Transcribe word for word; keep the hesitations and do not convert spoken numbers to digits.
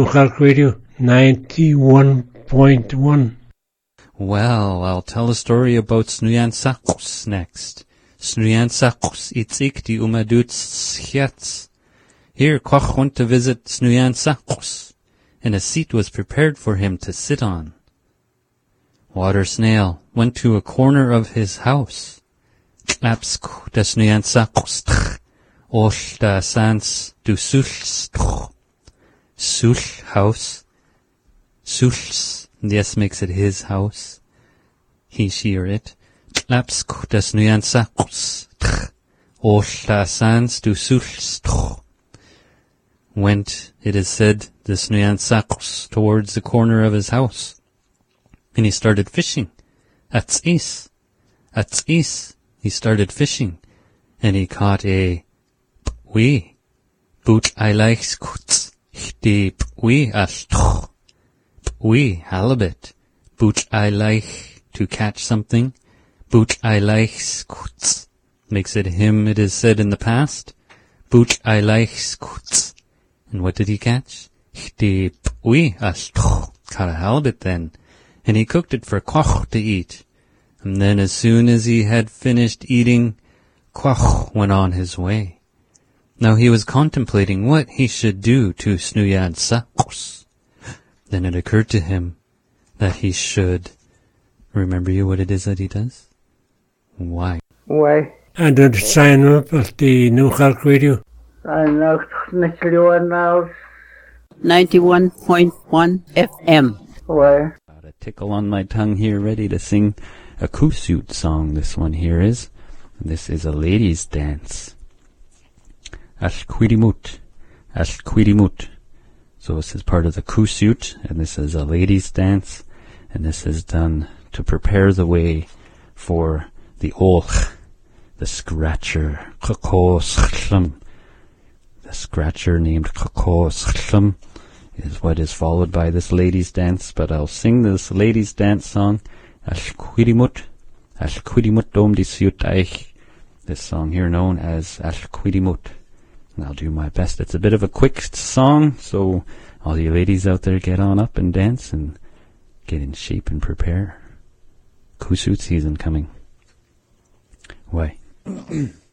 Newcastle Radio ninety-one point one. Well, I'll tell a story about Snuyansakus next. Snuyansakus itzik di umaduts schiats. Here Koch went to visit Snuyansakus, and a seat was prepared for him to sit on. Water Snail went to a corner of his house. Klapsk da Snuyansakus tch. Osh da sans du sulch tch. Sulch house. Sulch. Yes makes it his house. He, she, or it. Klapsk da Snuyansakus tch. Osh da sans du sulch tch. Went, it is said, the Snuyansakus towards the corner of his house. And he started fishing. At is. At is. He started fishing. And he caught a p'wi. Boot I likes kuts. De p'wi as toch. P'wi, halibut. Boot I like to catch something. Boot I likes kuts. Makes it him, it is said in the past. Boot I likes kuts. And what did he catch? De p'wi as toch. Caught a halibut then. And he cooked it for Koch to eat. And then as soon as he had finished eating, Koch went on his way. Now he was contemplating what he should do to Snuyansakus. Then it occurred to him that he should... Remember you what it is that he does? Why? Why? And then sign up at the Newcastle Radio. I'm not now. ninety-one point one F M. Why? Got a tickle on my tongue here, ready to sing a Kusut song. This one here is. This is a ladies' dance. Ashquirimut. Ashquirimut. So this is part of the Kusut, and this is a ladies' dance, and this is done to prepare the way for the Olch, the scratcher, Kakos. The scratcher named Kakos is what is followed by this ladies' dance, but I'll sing this ladies' dance song, Ashquirimut, Ashquirimut dom disiut eich, this song here known as Ashquirimut. And I'll do my best. It's a bit of a quick song, so all you ladies out there get on up and dance and get in shape and prepare. Kusut season coming. Why?